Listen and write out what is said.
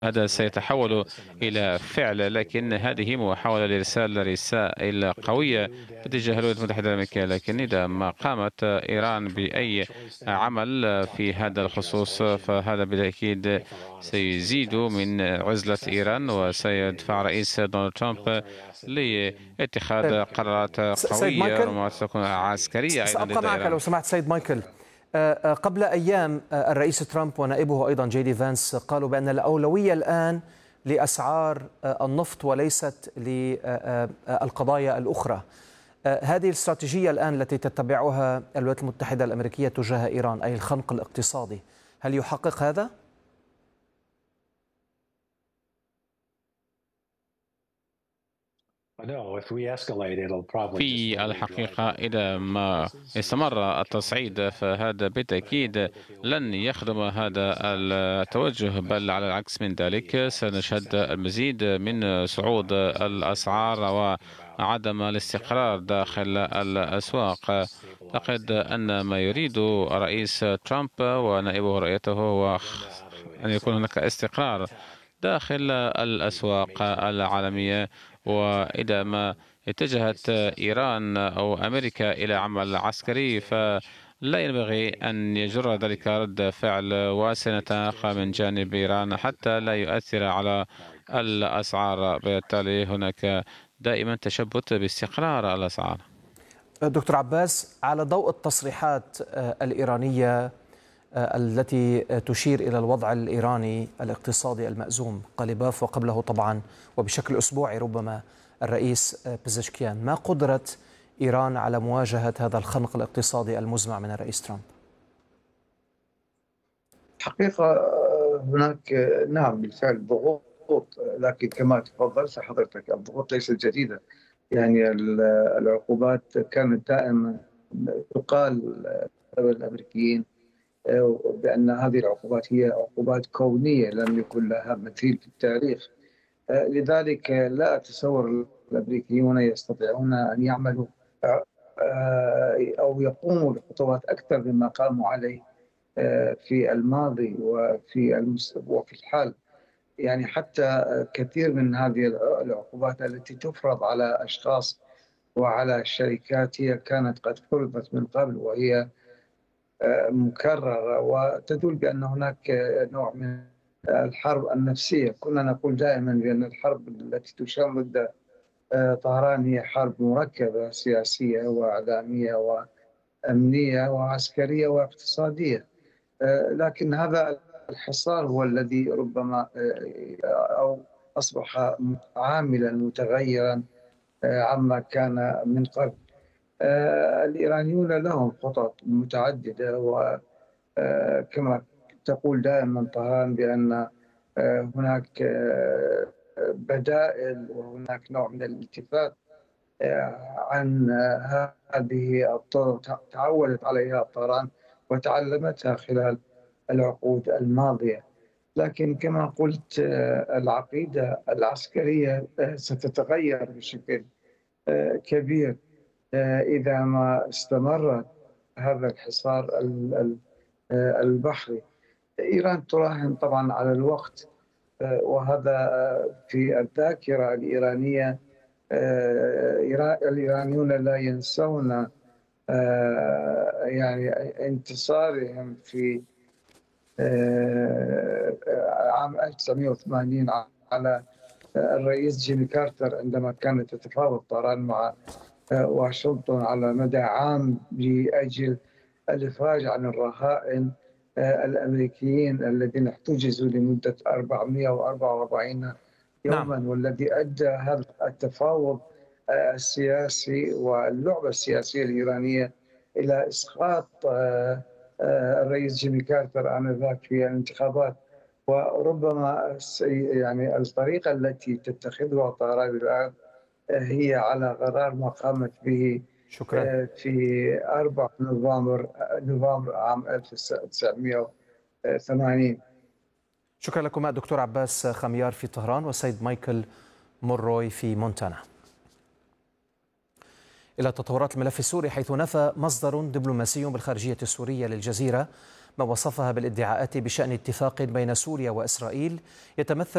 هذا سيتحول إلى فعل، لكن هذه محاولة لإرسال رسائل قوية باتجاه الولايات المتحدة الأمريكية. لكن إذا ما قامت إيران بأي عمل في هذا الخصوص، فهذا بالتأكيد سيزيد من عزلة إيران، وسيدفع رئيس دونالد ترامب لاتخاذ قرارات سيد قوية مايكل، ربما تكون عسكرية أيضا سأبقى ضد معك إيران. لو سمحت سيد مايكل. قبل أيام الرئيس ترامب ونائبه أيضا جي دي فانس قالوا بأن الأولوية الآن لأسعار النفط وليست للقضايا الأخرى. هذه الاستراتيجية الآن التي تتبعها الولايات المتحدة الأمريكية تجاه إيران، أي الخنق الاقتصادي، هل يحقق هذا؟ في الحقيقة إذا ما استمر التصعيد، فهذا بالتأكيد لن يخدم هذا التوجه، بل على العكس من ذلك سنشهد المزيد من صعود الأسعار وعدم الاستقرار داخل الأسواق. أعتقد أن ما يريد رئيس ترامب ونائبه رؤيته هو أن يكون هناك استقرار داخل الأسواق العالمية. وإذا ما اتجهت إيران أو أمريكا إلى عمل عسكري، فلا ينبغي أن يجر ذلك رد فعل وسنتناقى من جانب إيران حتى لا يؤثر على الأسعار. بالتالي هناك دائما تشبث باستقرار الأسعار. دكتور عباس، على ضوء التصريحات الإيرانية التي تشير إلى الوضع الإيراني الاقتصادي المأزوم، قليباف وقبله طبعا وبشكل أسبوعي ربما الرئيس بزشكيان، ما قدرة إيران على مواجهة هذا الخنق الاقتصادي المزمع من الرئيس ترامب؟ حقيقة هناك نعم بالفعل ضغوط، لكن كما تفضلت حضرتك الضغوط ليست جديدة. يعني العقوبات كانت دائما تقال قبل الأمريكيين بأن هذه العقوبات هي عقوبات كونية لم يكن لها مثيل في التاريخ. لذلك لا أتصور الأمريكيون يستطيعون أن يعملوا أو يقوموا بخطوات أكثر مما قاموا عليه في الماضي وفي الحال. يعني حتى كثير من هذه العقوبات التي تفرض على أشخاص وعلى الشركات هي كانت قد فرضت من قبل، وهي مكررة وتدل بأن هناك نوع من الحرب النفسية. كنا نقول دائما بأن الحرب التي تشن ضد طهران هي حرب مركبة سياسية وإعلامية وأمنية وعسكرية واقتصادية. لكن هذا الحصار هو الذي ربما أو أصبح عاملا متغيرا عما كان من قبل. الإيرانيون لهم خطط متعددة، وكما تقول دائما طهران بأن هناك بدائل وهناك نوع من الالتفات عن هذه الطرق تعودت عليها طهران وتعلمتها خلال العقود الماضية. لكن كما قلت العقيدة العسكرية ستتغير بشكل كبير إذا ما استمر هذا الحصار البحري. إيران تراهن طبعا على الوقت، وهذا في الذاكرة الإيرانية. الإيرانيون لا ينسون يعني انتصارهم في عام 1980 على الرئيس جيمي كارتر، عندما كانت تتفاوض طهران مع واشنطن على مدى عام لأجل الإفراج عن الرهائن الأمريكيين الذين احتجزوا لمدة 444 نعم. يوما، والذي أدى هذا التفاوض السياسي واللعبة السياسية الإيرانية إلى إسقاط الرئيس جيمي كارتر آنذاك في الانتخابات. وربما يعني الطريقة التي تتخذها طهران الآن هي على قرار ما قامت به شكرا. في 4 نوفمبر عام 1980. شكرا لكم دكتور عباس خميار في طهران وسيد مايكل موروي في مونتانا. إلى تطورات الملف السوري، حيث نفى مصدر دبلوماسي بالخارجية السورية للجزيرة ما وصفها بالادعاءات بشأن اتفاق بين سوريا وإسرائيل يتمثل